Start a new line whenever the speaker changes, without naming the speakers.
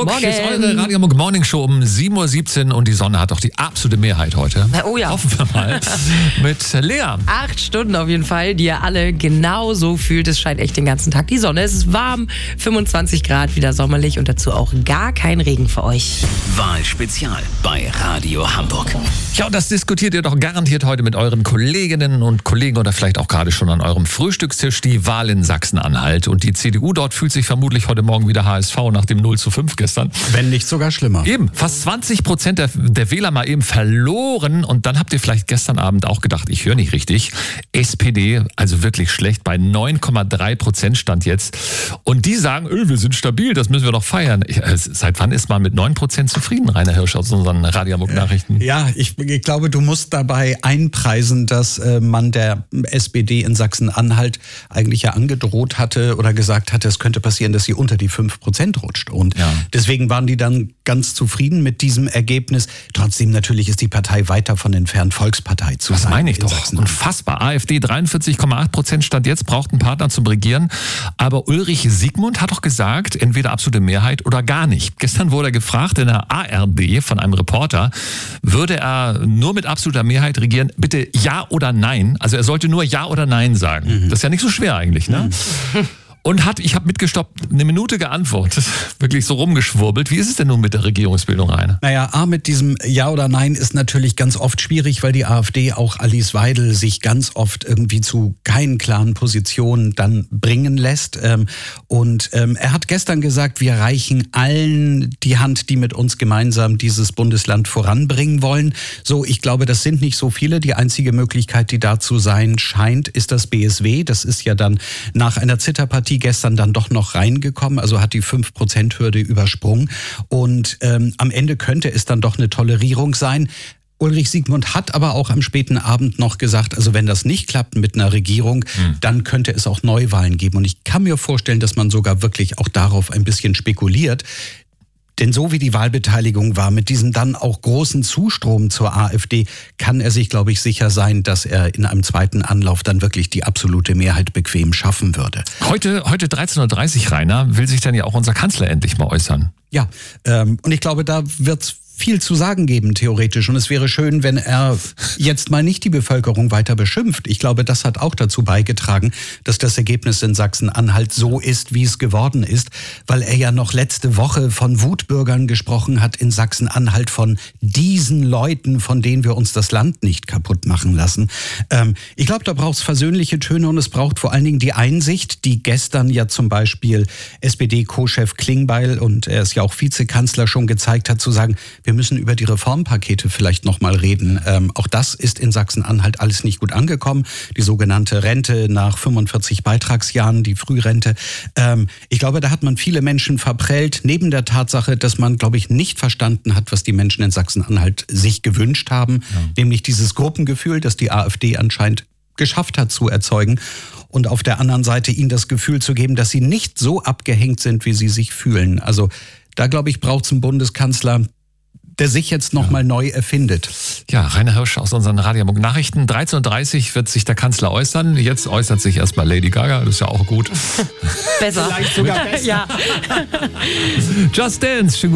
Hamburg.
Morgen.
Hier ist eure Radio Hamburg Morning Show um 7:17 Uhr und die Sonne hat doch die absolute Mehrheit heute.
Oh ja.
Hoffen wir mal. Mit Lea.
8 Stunden auf jeden Fall, die ihr alle genau so fühlt. Es scheint echt den ganzen Tag die Sonne. Es ist warm, 25 Grad, wieder sommerlich und dazu auch gar kein Regen für euch.
Wahlspezial bei Radio Hamburg.
Ja, und das diskutiert ihr doch garantiert heute mit euren Kolleginnen und Kollegen oder vielleicht auch gerade schon an eurem Frühstückstisch. Die Wahl in Sachsen-Anhalt. Und die CDU dort fühlt sich vermutlich heute Morgen wieder HSV nach dem 0:5 gestern.
Wenn nicht sogar schlimmer.
Eben, fast 20% der Wähler mal eben verloren. Und dann habt ihr vielleicht gestern Abend auch gedacht, ich höre nicht richtig. SPD, also wirklich schlecht, bei 9,3% stand jetzt. Und die sagen, wir sind stabil, das müssen wir doch feiern. Seit wann ist man mit 9% zufrieden, Rainer Hirsch aus unseren Radio Hamburg Nachrichten?
Ja, ich glaube, du musst dabei einpreisen, dass man der SPD in Sachsen-Anhalt eigentlich ja angedroht hatte oder gesagt hatte, es könnte passieren, dass sie unter die 5% rutscht. Und deswegen waren die dann ganz zufrieden mit diesem Ergebnis. Trotzdem natürlich ist die Partei weit davon entfernt, Volkspartei zu sein.
Das meine ich doch. Unfassbar. AfD 43,8% stand jetzt, braucht einen Partner zum Regieren. Aber Ulrich Siegmund hat doch gesagt, entweder absolute Mehrheit oder gar nicht. Gestern wurde er gefragt in der ARD von einem Reporter, würde er nur mit absoluter Mehrheit regieren? Bitte ja oder nein. Also er sollte nur ja oder nein sagen. Das ist ja nicht so schwer eigentlich, ne? Und ich habe mitgestoppt, eine Minute geantwortet, wirklich so rumgeschwurbelt. Wie ist es denn nun mit der Regierungsbildung, Rainer?
Naja, mit diesem Ja oder Nein ist natürlich ganz oft schwierig, weil die AfD, auch Alice Weidel, sich ganz oft irgendwie zu keinen klaren Positionen dann bringen lässt. Und er hat gestern gesagt, wir reichen allen die Hand, die mit uns gemeinsam dieses Bundesland voranbringen wollen. So, ich glaube, das sind nicht so viele. Die einzige Möglichkeit, die dazu sein scheint, ist das BSW. Das ist ja dann nach einer Zitterpartie gestern dann doch noch reingekommen, also hat die 5%-Hürde übersprungen und am Ende könnte es dann doch eine Tolerierung sein. Ulrich Siegmund hat aber auch am späten Abend noch gesagt, also wenn das nicht klappt mit einer Regierung, dann könnte es auch Neuwahlen geben und ich kann mir vorstellen, dass man sogar wirklich auch darauf ein bisschen spekuliert. Denn so wie die Wahlbeteiligung war, mit diesem dann auch großen Zustrom zur AfD, kann er sich, glaube ich, sicher sein, dass er in einem zweiten Anlauf dann wirklich die absolute Mehrheit bequem schaffen würde.
Heute 13:30 Uhr, Rainer, will sich dann ja auch unser Kanzler endlich mal äußern.
Ja, und ich glaube, da wird's viel zu sagen geben, theoretisch. Und es wäre schön, wenn er jetzt mal nicht die Bevölkerung weiter beschimpft. Ich glaube, das hat auch dazu beigetragen, dass das Ergebnis in Sachsen-Anhalt so ist, wie es geworden ist, weil er ja noch letzte Woche von Wutbürgern gesprochen hat in Sachsen-Anhalt, von diesen Leuten, von denen wir uns das Land nicht kaputt machen lassen. Ich glaube, da braucht es versöhnliche Töne und es braucht vor allen Dingen die Einsicht, die gestern ja zum Beispiel SPD-Co-Chef Klingbeil, und er ist ja auch Vizekanzler, schon gezeigt hat, zu sagen, wir müssen über die Reformpakete vielleicht nochmal reden. Auch das ist in Sachsen-Anhalt alles nicht gut angekommen. Die sogenannte Rente nach 45 Beitragsjahren, die Frührente. Ich glaube, da hat man viele Menschen verprellt, neben der Tatsache, dass man, glaube ich, nicht verstanden hat, was die Menschen in Sachsen-Anhalt sich gewünscht haben. Nämlich dieses Gruppengefühl, das die AfD anscheinend geschafft hat zu erzeugen. Und auf der anderen Seite ihnen das Gefühl zu geben, dass sie nicht so abgehängt sind, wie sie sich fühlen. Also da, glaube ich, braucht es einen Bundeskanzler, der sich jetzt nochmal neu erfindet.
Ja, Rainer Hirsch aus unseren Radio Hamburg Nachrichten. 13:30 Uhr wird sich der Kanzler äußern. Jetzt äußert sich erstmal Lady Gaga, das ist ja auch gut.
Besser.
Vielleicht sogar besser.
Ja.
Just Dance.